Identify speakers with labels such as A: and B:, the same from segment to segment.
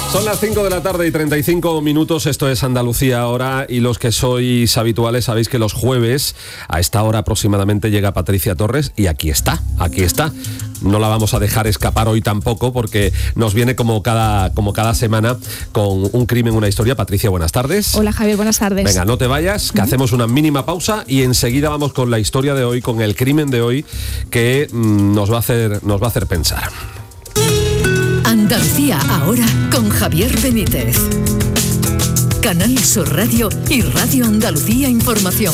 A: Son las 5 de la tarde y 35 minutos, esto es Andalucía Ahora, y los que sois habituales sabéis que los jueves a esta hora aproximadamente llega Patricia Torres y aquí está. No la vamos a dejar escapar hoy tampoco porque nos viene como cada semana con un crimen, una historia. Patricia, buenas tardes.
B: Hola Javier, buenas tardes.
A: Venga, no te vayas, que hacemos una mínima pausa y enseguida vamos con la historia de hoy, con el crimen de hoy que nos va a hacer pensar.
C: Andalucía Ahora con Javier Benítez. Canal Sur Radio y Radio Andalucía Información.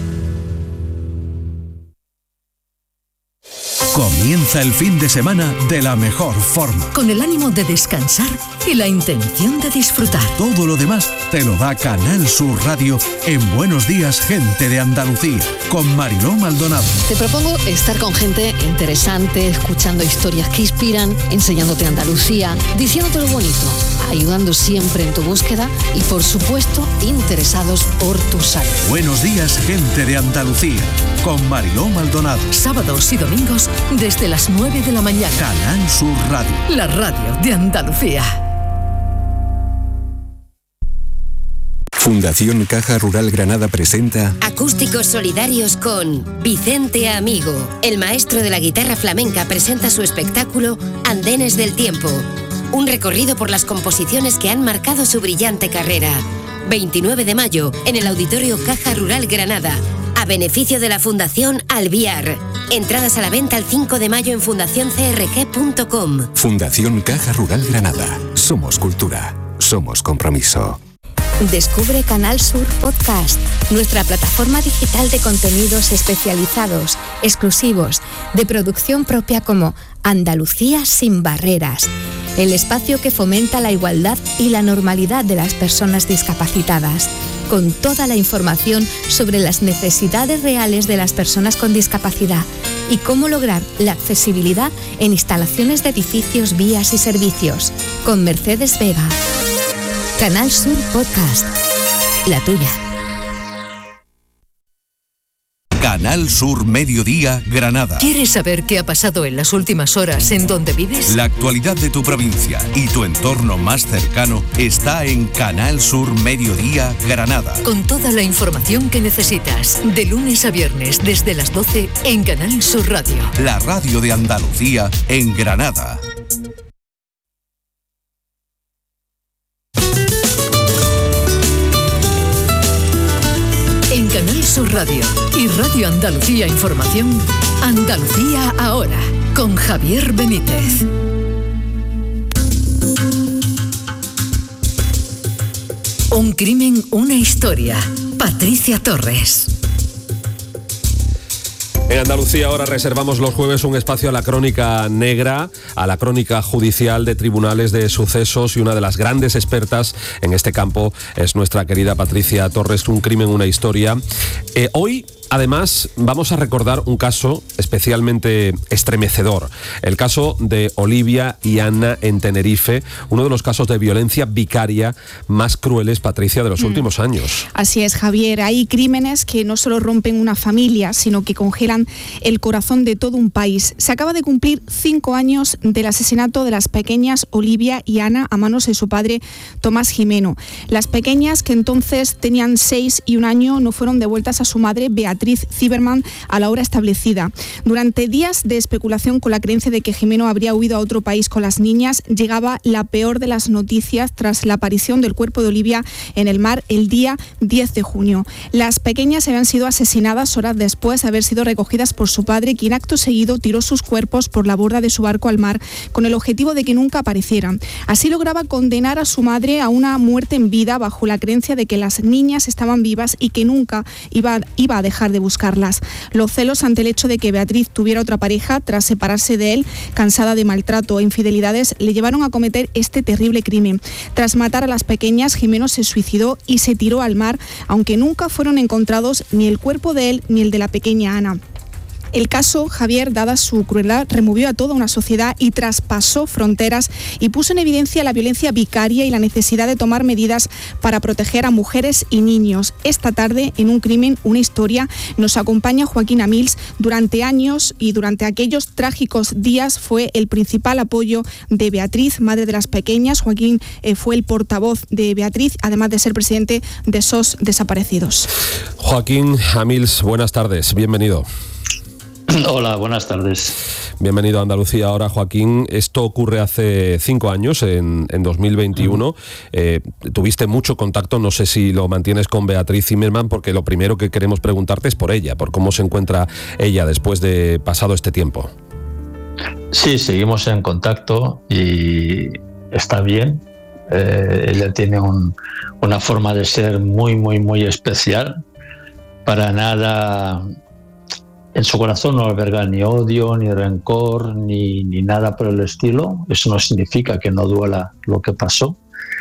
D: Comienza el fin de semana de la mejor forma.
C: Con el ánimo de descansar y la intención de disfrutar.
D: Todo lo demás te lo da Canal Sur Radio en Buenos Días, Gente de Andalucía, con Mariló Maldonado.
E: Te propongo estar con gente interesante, escuchando historias que inspiran, enseñándote Andalucía, diciéndote lo bonito, ayudando siempre en tu búsqueda y, por supuesto, interesados por tu salud.
D: Buenos Días, Gente de Andalucía, con Mariló Maldonado.
C: Sábados y domingos desde las 9 de la mañana.
D: Canal Sur Radio.
C: La radio de Andalucía.
F: Fundación Caja Rural Granada presenta
G: Acústicos Solidarios con Vicente Amigo. El maestro de la guitarra flamenca presenta su espectáculo Andenes del Tiempo. Un recorrido por las composiciones que han marcado su brillante carrera. 29 de mayo, en el Auditorio Caja Rural Granada, a beneficio de la Fundación Alviar. Entradas a la venta el 5 de mayo en fundacioncrg.com.
F: Fundación Caja Rural Granada. Somos cultura. Somos compromiso.
H: Descubre Canal Sur Podcast, nuestra plataforma digital de contenidos especializados, exclusivos, de producción propia como Andalucía sin barreras, el espacio que fomenta la igualdad y la normalidad de las personas discapacitadas, con toda la información sobre las necesidades reales de las personas con discapacidad y cómo lograr la accesibilidad en instalaciones de edificios, vías y servicios, con Mercedes Vega. Canal Sur Podcast, la tuya.
D: Canal Sur Mediodía, Granada.
C: ¿Quieres saber qué ha pasado en las últimas horas en donde vives?
D: La actualidad de tu provincia y tu entorno más cercano está en Canal Sur Mediodía, Granada.
C: Con toda la información que necesitas, de lunes a viernes desde las 12 en Canal Sur Radio.
D: La radio de Andalucía en Granada.
C: En Canal Sur Radio y Radio Andalucía Información, Andalucía Ahora, con Javier Benítez. Un crimen, una historia. Patricia Torres.
A: En Andalucía Ahora reservamos los jueves un espacio a la crónica negra, a la crónica judicial de tribunales de sucesos, y una de las grandes expertas en este campo es nuestra querida Patricia Torres. Un crimen, una historia. Hoy, además, vamos a recordar un caso especialmente estremecedor. El caso de Olivia y Ana en Tenerife, uno de los casos de violencia vicaria más crueles, Patricia, de los últimos años.
B: Así es, Javier. Hay crímenes que no solo rompen una familia, sino que congelan el corazón de todo un país. Se acaba de cumplir 5 años del asesinato de las pequeñas Olivia y Ana a manos de su padre Tomás Jimeno. Las pequeñas, que entonces tenían 6 y 1 año, no fueron devueltas a su madre, Beatriz Zimmerman, a la hora establecida. Durante días de especulación con la creencia de que Jimeno habría huido a otro país con las niñas, llegaba la peor de las noticias tras la aparición del cuerpo de Olivia en el mar el día 10 de junio. Las pequeñas habían sido asesinadas horas después de haber sido recogidas por su padre, quien acto seguido tiró sus cuerpos por la borda de su barco al mar con el objetivo de que nunca aparecieran. Así lograba condenar a su madre a una muerte en vida, bajo la creencia de que las niñas estaban vivas y que nunca iba a dejar de buscarlas. Los celos ante el hecho de que Beatriz tuviera otra pareja tras separarse de él, cansada de maltrato e infidelidades, le llevaron a cometer este terrible crimen. Tras matar a las pequeñas, Jimeno se suicidó y se tiró al mar, aunque nunca fueron encontrados ni el cuerpo de él ni el de la pequeña Ana. El caso, Javier, dada su crueldad, removió a toda una sociedad y traspasó fronteras y puso en evidencia la violencia vicaria y la necesidad de tomar medidas para proteger a mujeres y niños. Esta tarde, en Un crimen, una historia, nos acompaña Joaquín Amils. Durante años y durante aquellos trágicos días fue el principal apoyo de Beatriz, madre de las pequeñas. Joaquín fue el portavoz de Beatriz, además de ser presidente de SOS Desaparecidos.
A: Joaquín Amils, buenas tardes, bienvenido.
I: Hola, buenas tardes.
A: Bienvenido a Andalucía ahora, Joaquín. Esto ocurre hace 5 años, en 2021. Tuviste mucho contacto, no sé si lo mantienes con Beatriz Zimmerman, porque lo primero que queremos preguntarte es por ella, por cómo se encuentra ella después de pasado este tiempo.
I: Sí, seguimos en contacto y está bien. Ella tiene una forma de ser muy especial. Para nada... En su corazón no alberga ni odio, ni rencor, ni nada por el estilo. Eso no significa que no duela lo que pasó.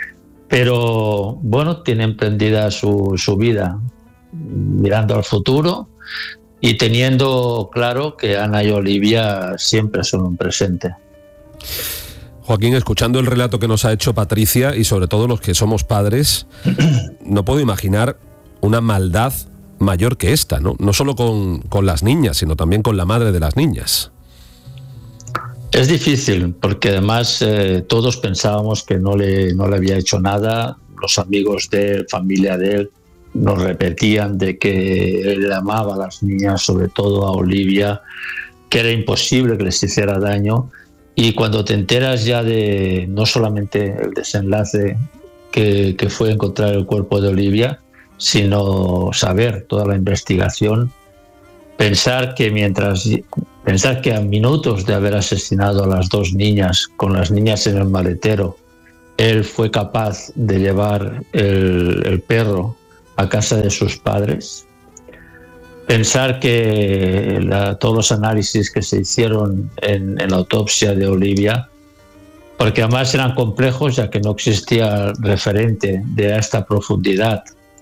I: Pero bueno, tiene emprendida su vida mirando al futuro y teniendo claro que Ana y Olivia siempre son un presente.
A: Joaquín, escuchando el relato que nos ha hecho Patricia y sobre todo los que somos padres, no puedo imaginar una maldad mayor que esta, ¿no? No solo con las niñas, sino también con la madre de las niñas.
I: Es difícil, porque además todos pensábamos que no le había hecho nada. Los amigos de él, familia de él, nos repetían de que él amaba a las niñas, sobre todo a Olivia, que era imposible que les hiciera daño. Y cuando te enteras ya de no solamente el desenlace que fue encontrar el cuerpo de Olivia, sino saber toda la investigación, pensar que a minutos de haber asesinado a las 2 niñas, con las niñas en el maletero, él fue capaz de llevar el perro a casa de sus padres, pensar que todos los análisis que se hicieron en la autopsia de Olivia, porque además eran complejos ya que no existía referente de esta profundidad,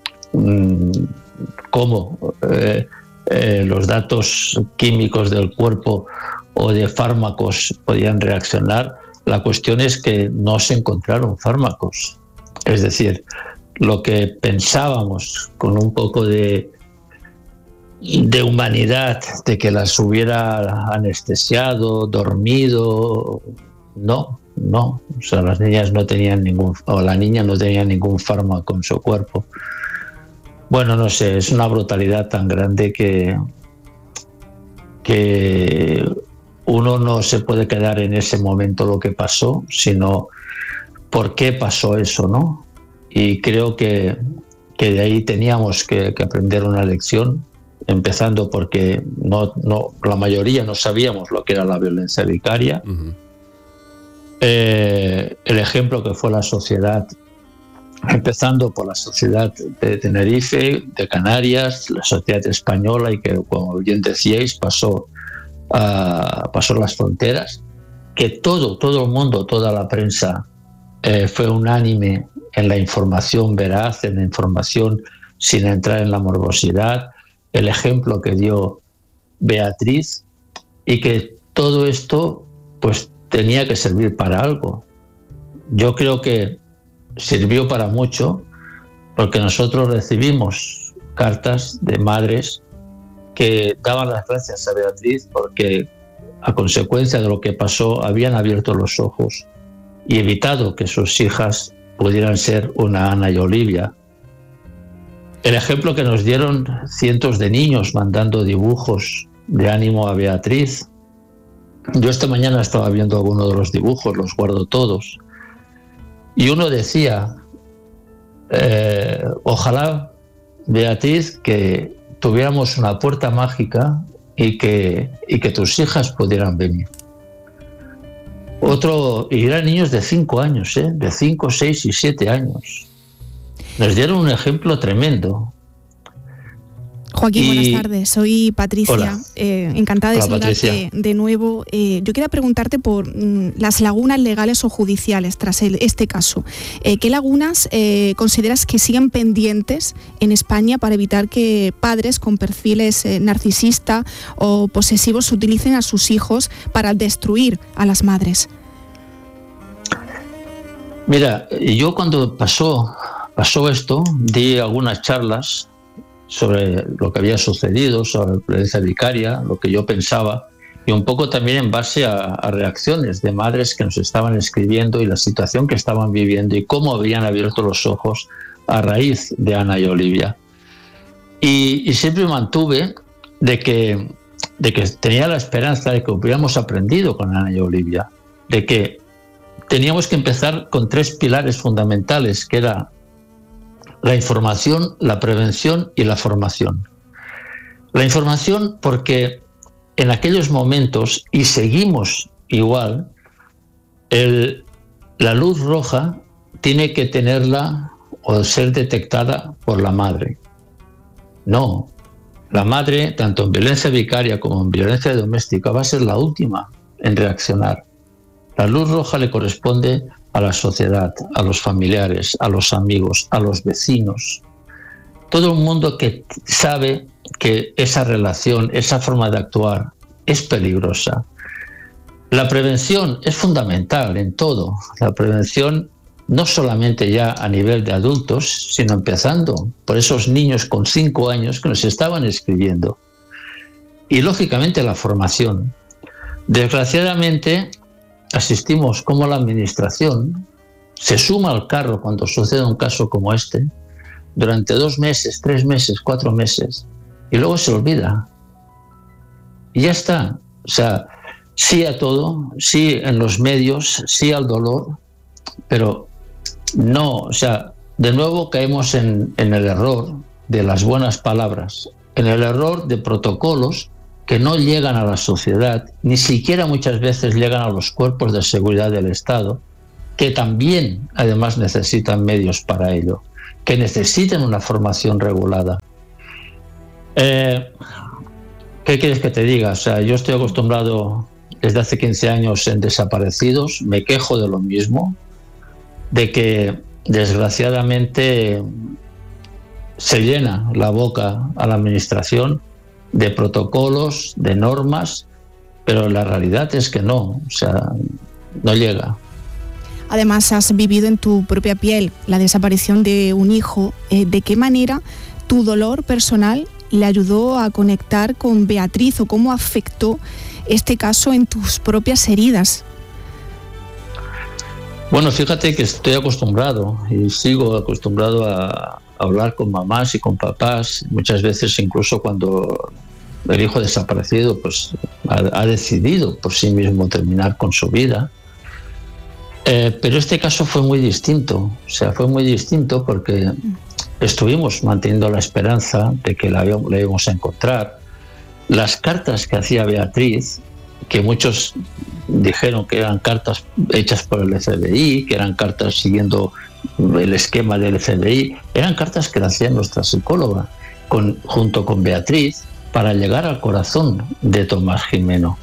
I: cómo los datos químicos del cuerpo o de fármacos podían reaccionar. La cuestión es que no se encontraron fármacos. Es decir, lo que pensábamos con un poco de humanidad, de que las hubiera anestesiado, dormido, no. O sea, las niñas no tenían la niña no tenía ningún fármaco en su cuerpo. Bueno, no sé, es una brutalidad tan grande que uno no se puede quedar en ese momento lo que pasó, sino por qué pasó eso, ¿no? Y creo que de ahí teníamos que aprender una lección, empezando porque la mayoría no sabíamos lo que era la violencia vicaria. Uh-huh. El ejemplo que fue la sociedad, empezando por la sociedad de Tenerife, de Canarias, la sociedad española, y que, como bien decíais, pasó las fronteras, que todo el mundo, toda la prensa fue unánime en la información veraz, en la información sin entrar en la morbosidad, el ejemplo que dio Beatriz, y que todo esto pues tenía que servir para algo. Yo creo que sirvió para mucho, porque nosotros recibimos cartas de madres que daban las gracias a Beatriz porque, a consecuencia de lo que pasó, habían abierto los ojos y evitado que sus hijas pudieran ser una Ana y Olivia. El ejemplo que nos dieron cientos de niños mandando dibujos de ánimo a Beatriz. Yo esta mañana estaba viendo algunos de los dibujos, los guardo todos. Y uno decía, ojalá, Beatriz, que tuviéramos una puerta mágica y que tus hijas pudieran venir. Otro, y eran niños de 5 años, de 5, 6 y 7 años. Nos dieron un ejemplo tremendo.
B: Joaquín, buenas tardes. Soy Patricia.
I: Hola.
B: Encantada de saludarte de nuevo. Yo quería preguntarte por las lagunas legales o judiciales tras este caso. ¿Qué lagunas consideras que siguen pendientes en España para evitar que padres con perfiles narcisistas o posesivos utilicen a sus hijos para destruir a las madres?
I: Mira, yo cuando pasó esto, di algunas charlas sobre lo que había sucedido, sobre la violencia vicaria, lo que yo pensaba, y un poco también en base a reacciones de madres que nos estaban escribiendo y la situación que estaban viviendo y cómo habían abierto los ojos a raíz de Ana y Olivia. Y siempre mantuve de que tenía la esperanza de que hubiéramos aprendido con Ana y Olivia, de que teníamos que empezar con 3 pilares fundamentales, que era la información, la prevención y la formación. La información porque en aquellos momentos, y seguimos igual, la luz roja tiene que tenerla o ser detectada por la madre. No, la madre, tanto en violencia vicaria como en violencia doméstica, va a ser la última en reaccionar. La luz roja le corresponde a la sociedad, a los familiares, a los amigos, a los vecinos. Todo el mundo que sabe que esa relación, esa forma de actuar es peligrosa. La prevención es fundamental en todo. La prevención no solamente ya a nivel de adultos, sino empezando por esos niños con 5 años que nos estaban escribiendo. Y lógicamente la formación. Desgraciadamente, asistimos como la administración se suma al carro cuando sucede un caso como este durante 2 meses, 3 meses, 4 meses y luego se olvida. Y ya está. O sea, sí a todo, sí en los medios, sí al dolor, pero no, o sea, de nuevo caemos en el error de las buenas palabras, en el error de protocolos que no llegan a la sociedad, ni siquiera muchas veces llegan a los cuerpos de seguridad del Estado, que también además necesitan medios para ello, que necesitan una formación regulada. ¿Qué quieres que te diga? O sea, yo estoy acostumbrado desde hace 15 años en desaparecidos, me quejo de lo mismo, de que desgraciadamente se llena la boca a la administración de protocolos, de normas, pero la realidad es que no, o sea, no llega.
B: Además, has vivido en tu propia piel la desaparición de un hijo. ¿De qué manera tu dolor personal le ayudó a conectar con Beatriz o cómo afectó este caso en tus propias heridas?
I: Bueno, fíjate que estoy acostumbrado y sigo acostumbrado a hablar con mamás y con papás, muchas veces incluso cuando el hijo desaparecido pues ha decidido por sí mismo terminar con su vida. Pero este caso fue muy distinto, o sea, fue muy distinto porque estuvimos manteniendo la esperanza de que la íbamos a encontrar. Las cartas que hacía Beatriz, que muchos dijeron que eran cartas hechas por el FBI, que eran cartas siguiendo el esquema del FBI, eran cartas que le hacía nuestra psicóloga junto con Beatriz para llegar al corazón de Tomás Jimeno.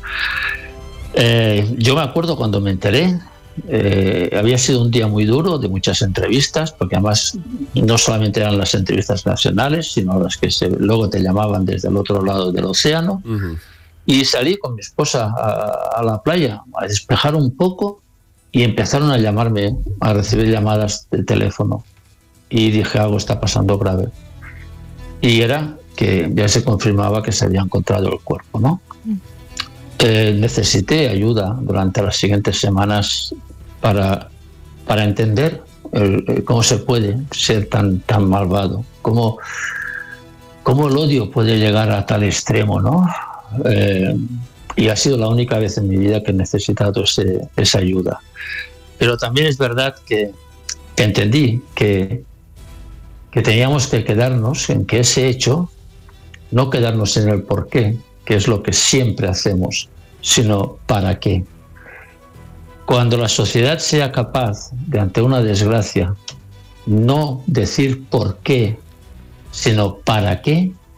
I: Yo me acuerdo cuando me enteré, había sido un día muy duro, de muchas entrevistas, porque además no solamente eran las entrevistas nacionales, sino las que luego te llamaban desde el otro lado del océano. Uh-huh. Y salí con mi esposa a la playa a despejar un poco y empezaron a llamarme, a recibir llamadas de teléfono. Y dije, algo está pasando grave. Y era que ya se confirmaba que se había encontrado el cuerpo, ¿no? Necesité ayuda durante las siguientes semanas para entender cómo se puede ser tan malvado, cómo el odio puede llegar a tal extremo, ¿no? Y ha sido la única vez en mi vida que he necesitado esa ayuda. Pero también es verdad que entendí que teníamos que quedarnos en que ese hecho, no quedarnos en el por qué, que es lo que siempre hacemos, sino para qué. Cuando la sociedad sea capaz de, ante una desgracia, no decir por qué, sino para qué,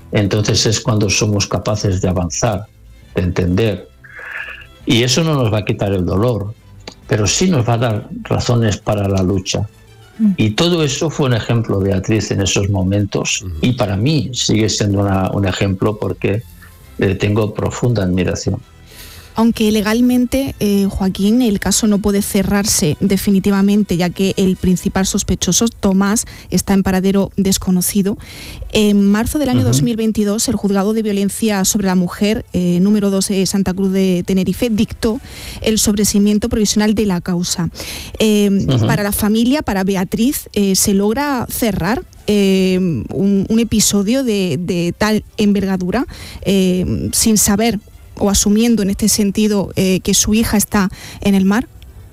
I: entonces es cuando somos capaces de avanzar, de entender. Y eso no nos va a quitar el dolor, pero sí nos va a dar razones para la lucha. Y todo eso fue un ejemplo, Beatriz, en esos momentos, y para mí sigue siendo un ejemplo porque tengo profunda admiración.
B: Aunque legalmente, Joaquín, el caso no puede cerrarse definitivamente, ya que el principal sospechoso, Tomás, está en paradero desconocido. En marzo del año 2022, el Juzgado de Violencia sobre la Mujer, número 2 de Santa Cruz de Tenerife, dictó el sobreseimiento provisional de la causa. Para la familia, para Beatriz, se logra cerrar un episodio de tal envergadura sin saber o asumiendo en este sentido que su hija está en el mar?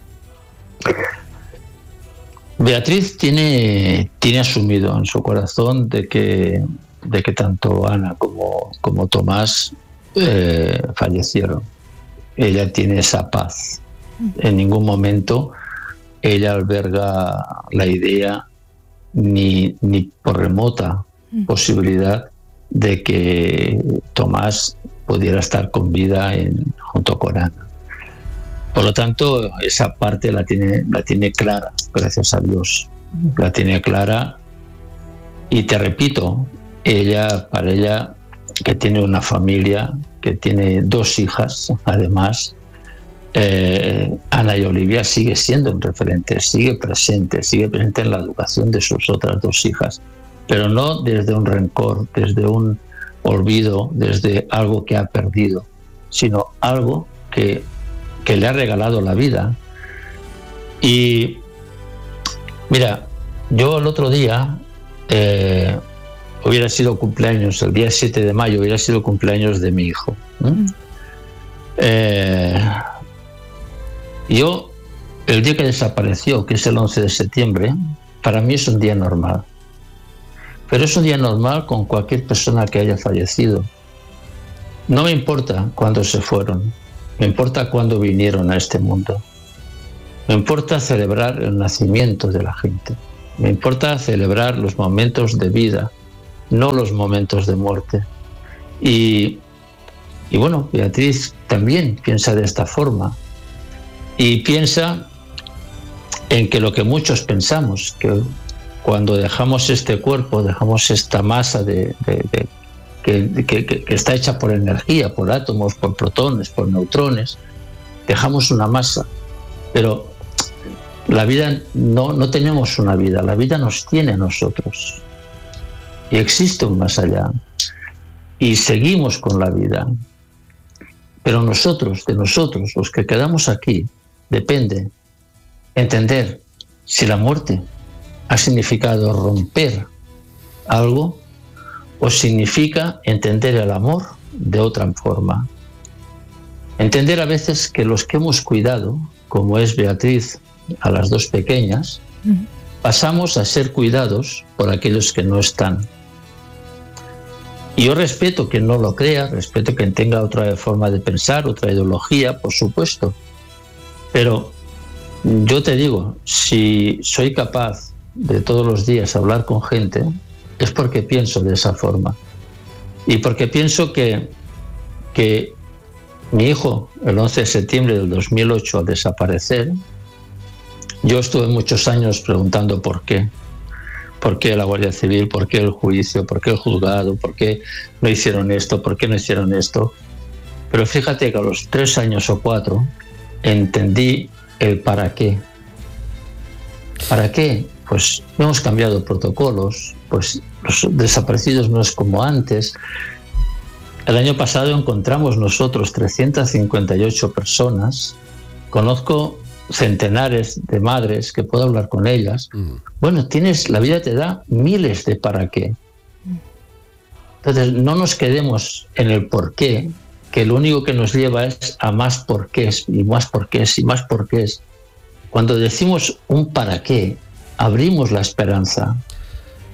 I: Beatriz tiene asumido en su corazón de que tanto Ana como Tomás fallecieron. Ella tiene esa paz. En ningún momento ella alberga la idea ni por remota posibilidad de que Tomás pudiera estar con vida junto con Ana. Por lo tanto, esa parte la tiene clara, gracias a Dios. La tiene clara, y te repito, para ella, que tiene una familia, que tiene 2 hijas, además, Ana y Olivia sigue siendo un referente, sigue presente en la educación de sus otras 2 hijas, pero no desde un rencor, desde un olvido, desde algo que ha perdido, sino algo que le ha regalado la vida. Y mira, yo el otro día hubiera sido cumpleaños, el día 7 de mayo hubiera sido cumpleaños de mi hijo. Yo, el día que desapareció, que es el 11 de septiembre, para mí es un día normal. Pero es un día normal con cualquier persona que haya fallecido. No me importa cuándo se fueron, me importa cuándo vinieron a este mundo. Me importa celebrar el nacimiento de la gente. Me importa celebrar los momentos de vida, no los momentos de muerte. Y bueno, Beatriz también piensa de esta forma. Y piensa en que lo que muchos pensamos, que cuando dejamos este cuerpo, dejamos esta masa que está hecha por energía, por átomos, por protones, por neutrones, dejamos una masa. Pero la vida, no tenemos una vida, la vida nos tiene a nosotros. Y existe un más allá. Y seguimos con la vida. Pero de nosotros, los que quedamos aquí, depende entender si la muerte ha significado romper algo o significa entender el amor de otra forma. Entender a veces que los que hemos cuidado, como es Beatriz a las 2 pequeñas, pasamos a ser cuidados por aquellos que no están. Y yo respeto quien no lo crea, respeto quien tenga otra forma de pensar, otra ideología, por supuesto. Pero yo te digo, si soy capaz de todos los días hablar con gente, es porque pienso de esa forma. Y porque pienso que mi hijo, el 11 de septiembre del 2008, al desaparecer, yo estuve muchos años preguntando por qué. ¿Por qué la Guardia Civil? ¿Por qué el juicio? ¿Por qué el juzgado? ¿Por qué no hicieron esto? ¿Por qué no hicieron esto? Pero fíjate que a los 3 años o 4 entendí el para qué. ¿Para qué? Pues hemos cambiado protocolos, pues los desaparecidos no es como antes. El año pasado encontramos nosotros 358 personas. Conozco centenares de madres que puedo hablar con ellas. Bueno, la vida te da miles de para qué. Entonces no nos quedemos en el por qué, que lo único que nos lleva es a más porqués y más porqués y más porqués. Cuando decimos un para qué, abrimos la esperanza,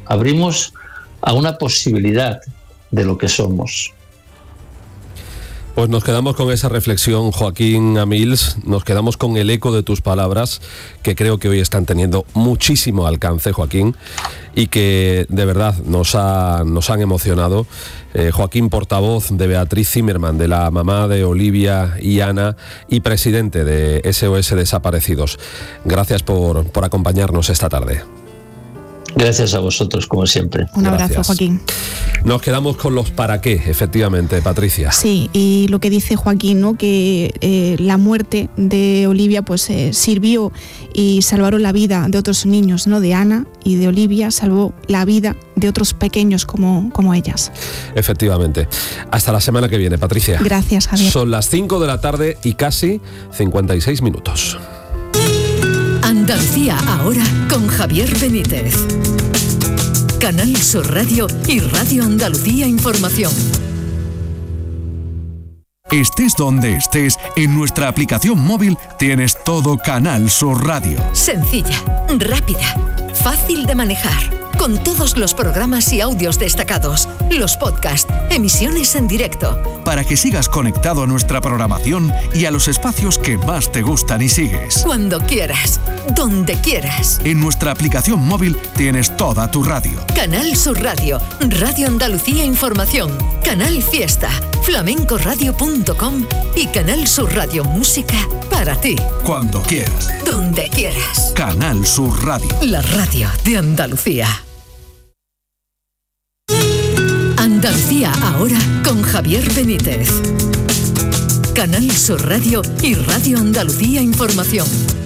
I: abrimos a una posibilidad de lo que somos.
A: Pues nos quedamos con esa reflexión, Joaquín Amils, nos quedamos con el eco de tus palabras, que creo que hoy están teniendo muchísimo alcance, Joaquín, y que de verdad nos han emocionado. Joaquín, portavoz de Beatriz Zimmerman, de la mamá de Olivia y Ana, y presidente de SOS Desaparecidos. Gracias por acompañarnos esta tarde.
I: Gracias a vosotros, como siempre.
B: Un abrazo,
A: Gracias.
B: Joaquín.
A: Nos quedamos con los para qué, efectivamente, Patricia.
B: Sí, y lo que dice Joaquín, ¿no? Que la muerte de Olivia pues sirvió y salvaron la vida de otros niños, ¿no? De Ana y de Olivia, salvó la vida de otros pequeños como ellas.
A: Efectivamente. Hasta la semana que viene, Patricia.
B: Gracias, Javier.
A: Son las 5 de la tarde y casi 56 minutos.
C: Andalucía ahora con Javier Benítez. Canal Sur Radio y Radio Andalucía Información.
D: Estés donde estés, en nuestra aplicación móvil tienes todo Canal Sur Radio.
C: Sencilla, rápida, fácil de manejar, con todos los programas y audios destacados, los podcasts, emisiones en directo.
D: Para que sigas conectado a nuestra programación y a los espacios que más te gustan y sigues.
C: Cuando quieras, donde quieras.
D: En nuestra aplicación móvil tienes toda tu radio.
C: Canal Sur Radio, Radio Andalucía Información, Canal Fiesta, flamencoradio.com y Canal Sur Radio Música para ti.
D: Cuando quieras.
C: Donde quieras.
D: Canal Sur Radio.
C: La radio de Andalucía. Andalucía ahora con Javier Benítez. Canal Sur Radio y Radio Andalucía Información.